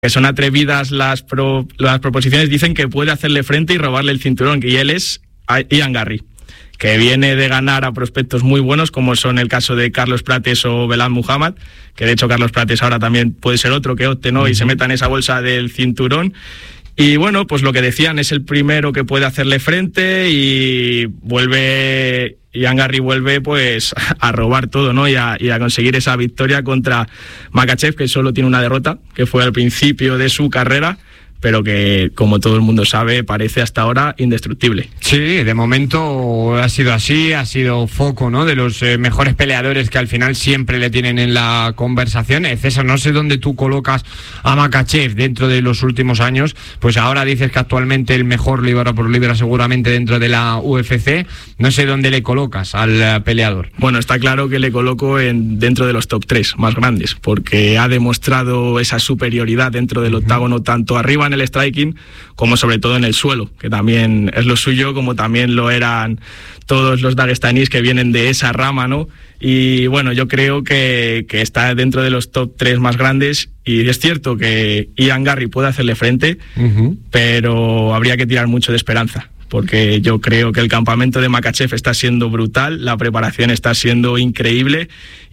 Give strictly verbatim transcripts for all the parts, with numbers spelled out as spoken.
que son atrevidas las, pro, las proposiciones, dicen que puede hacerle frente y robarle el cinturón, y él es Ian Garry, que viene de ganar a prospectos muy buenos, como son el caso de Carlos Prates o Belal Muhammad, que de hecho Carlos Prates ahora también puede ser otro que opte, ¿no? Uh-huh. Y se meta en esa bolsa del cinturón. Y bueno, pues lo que decían, es el primero que puede hacerle frente y vuelve, Ian Garry vuelve pues a robar todo, ¿no? Y a, y a conseguir esa victoria contra Makhachev, que solo tiene una derrota, que fue al principio de su carrera, pero que, como todo el mundo sabe, parece hasta ahora indestructible. Sí, de momento ha sido así, ha sido foco, ¿no?, de los eh, mejores peleadores que al final siempre le tienen en la conversación. Eh, César, no sé dónde tú colocas a Makhachev dentro de los últimos años, pues ahora dices que actualmente el mejor libra por libra seguramente dentro de la U F C, no sé dónde le colocas al uh, peleador. Bueno, está claro que le coloco en, dentro de los top tres más grandes, porque ha demostrado esa superioridad dentro del octágono, tanto arriba en el striking como sobre todo en el suelo, que también es lo suyo, como también lo eran todos los daguestanís que vienen de esa rama, ¿no? Y bueno, yo creo que, que está dentro de los top tres más grandes, y es cierto que Ian Garry puede hacerle frente, uh-huh. pero habría que tirar mucho de esperanza, porque yo creo que el campamento de Makhachev está siendo brutal, la preparación está siendo increíble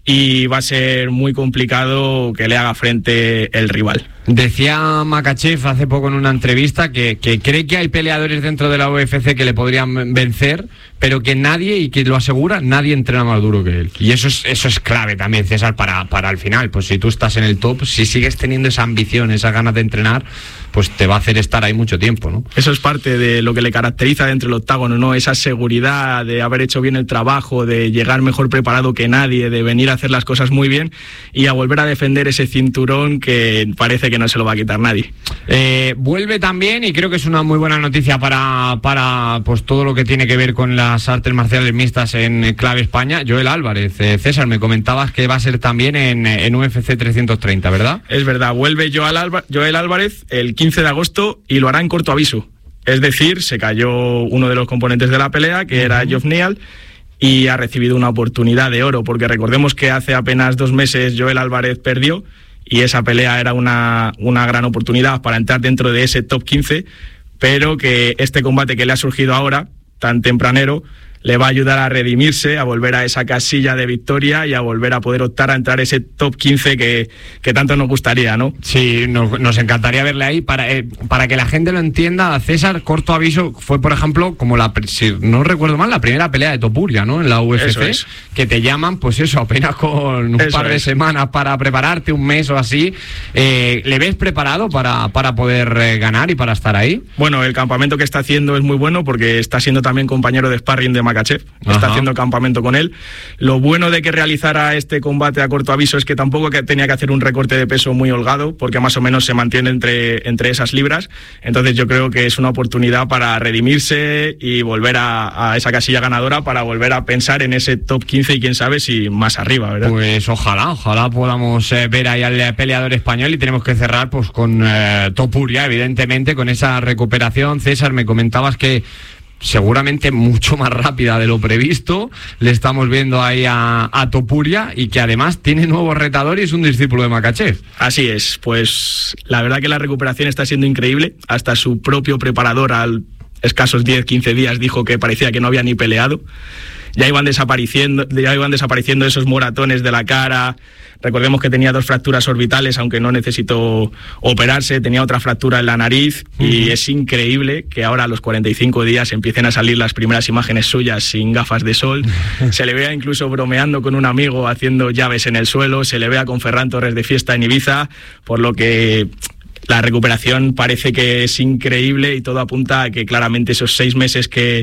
y va a ser muy complicado que le haga frente el rival. Decía Makhachev hace poco en una entrevista que, que cree que hay peleadores dentro de la U F C que le podrían vencer, pero que nadie, y que lo asegura, nadie entrena más duro que él. Y eso es, eso es clave también, César, para, para el final. Pues si tú estás en el top, si sigues teniendo esa ambición, esas ganas de entrenar, pues te va a hacer estar ahí mucho tiempo, ¿no? Eso es parte de lo que le caracteriza dentro del octágono, ¿no? Esa seguridad de haber hecho bien el trabajo, de llegar mejor preparado que nadie, de venir a hacer las cosas muy bien y a volver a defender ese cinturón que parece que no se lo va a quitar nadie. Eh, vuelve también, y creo que es una muy buena noticia para, para pues todo lo que tiene que ver con las artes marciales mixtas en Clave España, Joel Álvarez. Eh, César, me comentabas que va a ser también en, en U F C trescientos treinta, ¿verdad? Es verdad, vuelve Joel, Alba, Joel Álvarez el quince de agosto y lo hará en corto aviso. Es decir, se cayó uno de los componentes de la pelea, que uh-huh. era Geoff Neal, y ha recibido una oportunidad de oro, porque recordemos que hace apenas dos meses Joel Álvarez perdió, y esa pelea era una, una gran oportunidad para entrar dentro de ese top quince, pero que este combate que le ha surgido ahora, tan tempranero, le va a ayudar a redimirse, a volver a esa casilla de victoria y a volver a poder optar a entrar a ese top quince que, que tanto nos gustaría, ¿no? Sí, nos, nos encantaría verle ahí. Para, eh, para que la gente lo entienda, César, corto aviso, fue por ejemplo, como la, si no recuerdo mal, la primera pelea de Topuria, ¿no?, en la U F C, que te llaman, pues eso, apenas con un eso par de es. semanas para prepararte, un mes o así. Eh, ¿Le ves preparado para, para poder eh, ganar y para estar ahí? Bueno, el campamento que está haciendo es muy bueno, porque está siendo también compañero de sparring de Makhachev, está Ajá. haciendo campamento con él. Lo bueno de que realizara este combate a corto aviso es que tampoco que tenía que hacer un recorte de peso muy holgado, porque más o menos se mantiene entre, entre esas libras. Entonces yo creo que es una oportunidad para redimirse y volver a, a esa casilla ganadora, para volver a pensar en ese top quince y quién sabe si más arriba, ¿verdad? Pues ojalá, ojalá podamos eh, ver ahí al peleador español, y tenemos que cerrar pues con eh, Topuria, evidentemente, con esa recuperación. César, me comentabas que seguramente mucho más rápida de lo previsto le estamos viendo ahí a, a Topuria, y que además tiene nuevo retador y es un discípulo de Makhachev. Así es, pues la verdad que la recuperación está siendo increíble. Hasta su propio preparador, al escasos diez quince días, dijo que parecía que no había ni peleado. Ya iban desapareciendo, ya iban desapareciendo esos moratones de la cara. Recordemos que tenía dos fracturas orbitales, aunque no necesitó operarse, tenía otra fractura en la nariz, uh-huh. y es increíble que ahora a los cuarenta y cinco días empiecen a salir las primeras imágenes suyas sin gafas de sol. Se le vea incluso bromeando con un amigo, haciendo llaves en el suelo, se le vea con Ferran Torres de fiesta en Ibiza, por lo que la recuperación parece que es increíble, y todo apunta a que claramente esos seis meses que,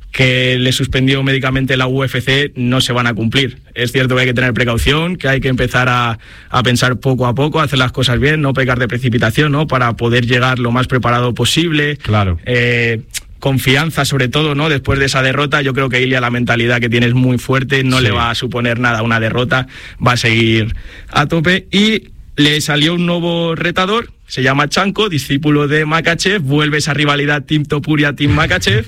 que le suspendió médicamente la U F C no se van a cumplir. Es cierto que hay que tener precaución, que hay que empezar a, a pensar poco a poco, a hacer las cosas bien, no pecar de precipitación, ¿no?, para poder llegar lo más preparado posible. Claro. Eh, confianza sobre todo, ¿no? Después de esa derrota, yo creo que Ilia, la mentalidad que tiene es muy fuerte, no sí. le va a suponer nada una derrota, va a seguir a tope. Y le salió un nuevo retador, se llama Chanko, discípulo de Makhachev, vuelve esa rivalidad Team Topuria, Team Makhachev,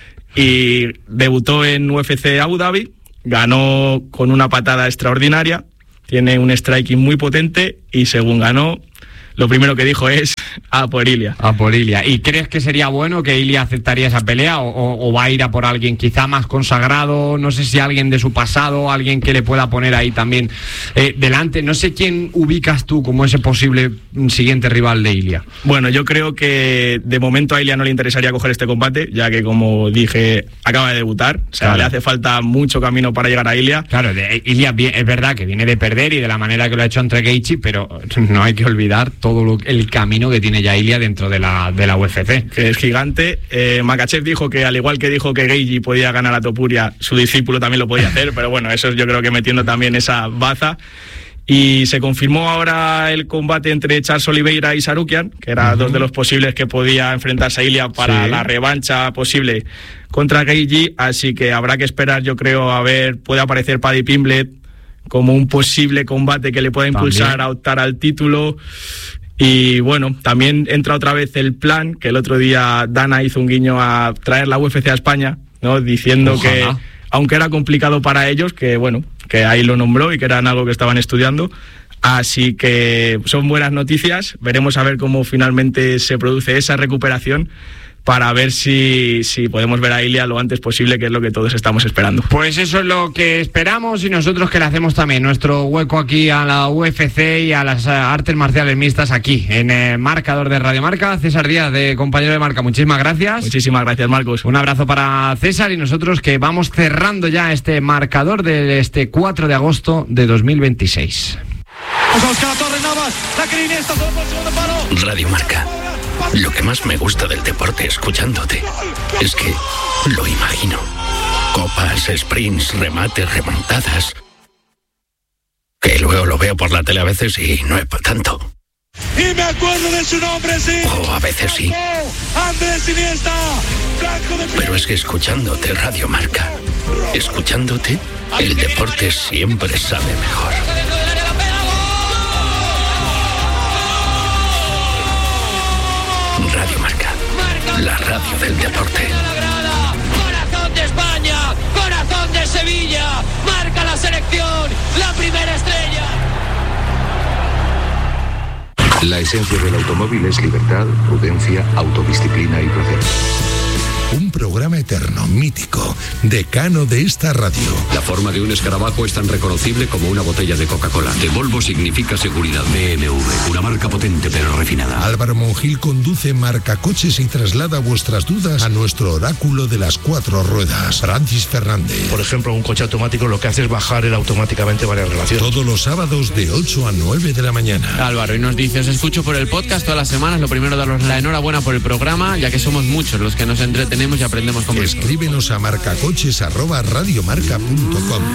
y debutó en U F C Abu Dhabi, ganó con una patada extraordinaria, tiene un striking muy potente, y según ganó, lo primero que dijo es a por Ilia. A por Ilia. ¿Y crees que sería bueno que Ilia aceptaría esa pelea o, o, o va a ir a por alguien quizá más consagrado? No sé si alguien de su pasado, alguien que le pueda poner ahí también eh, delante. No sé quién ubicas tú como ese posible siguiente rival de Ilia. Bueno, yo creo que de momento a Ilia no le interesaría coger este combate, ya que, como dije, acaba de debutar. O sea, claro, le hace falta mucho camino para llegar a Ilia. Claro, de, Ilia es verdad que viene de perder y de la manera que lo ha hecho entre Gaethje, pero no hay que olvidar todo lo, el camino que tiene ya Ilia dentro de la, de la U F C. Que es gigante. Eh, Makhachev dijo que, al igual que dijo que Gaethje podía ganar a Topuria, su discípulo también lo podía hacer, pero bueno, eso yo creo que metiendo también esa baza. Y se confirmó ahora el combate entre Charles Oliveira y Sarukian, que eran uh-huh. dos de los posibles que podía enfrentarse a Ilia para sí. la revancha posible contra Gaethje, así que habrá que esperar, yo creo, a ver, puede aparecer Paddy Pimblett como un posible combate que le pueda impulsar también a optar al título. Y bueno, también entra otra vez el plan, que el otro día Dana hizo un guiño a traer la U F C a España, ¿no? Diciendo Ojalá. que, aunque era complicado para ellos, que bueno, que ahí lo nombró y que eran algo que estaban estudiando. Así que son buenas noticias. Veremos a ver cómo finalmente se produce esa recuperación, para ver si, si podemos ver a Ilia lo antes posible, que es lo que todos estamos esperando. Pues eso es lo que esperamos, y nosotros que le hacemos también nuestro hueco aquí a la U F C y a las artes marciales mixtas aquí en el marcador de Radio Marca. César Díaz, de compañero de marca, muchísimas gracias. Muchísimas gracias, Marcos. Un abrazo para César, y nosotros que vamos cerrando ya este marcador de este cuatro de agosto de dos mil veintiséis. Radio Marca. Lo que más me gusta del deporte escuchándote es que lo imagino. Copas, sprints, remates, remontadas. Que luego lo veo por la tele a veces y no es para tanto. Y me acuerdo de su nombre, sí. O a veces sí. Andrés Iniesta. Pero es que escuchándote Radio Marca, escuchándote, el deporte siempre sabe mejor. Radio Marca, la radio del deporte. Corazón de España, corazón de Sevilla, marca la selección, la primera estrella. La esencia del automóvil es libertad, prudencia, autodisciplina y placer. Un programa eterno, mítico, decano de esta radio. La forma de un escarabajo es tan reconocible como una botella de Coca-Cola. De Volvo significa seguridad. B M W, una marca potente pero refinada. Álvaro Monjil conduce Marcacoches y traslada vuestras dudas a nuestro oráculo de las cuatro ruedas, Francis Fernández. Por ejemplo, un coche automático lo que hace es bajar él automáticamente varias relaciones. Todos los sábados de ocho a nueve de la mañana. Álvaro, y nos dice: os escucho por el podcast todas las semanas. Lo primero, daros la enhorabuena por el programa, ya que somos muchos los que nos entretenemos y aprendemos con Escríbenos a marcacoches arroba radiomarca punto com.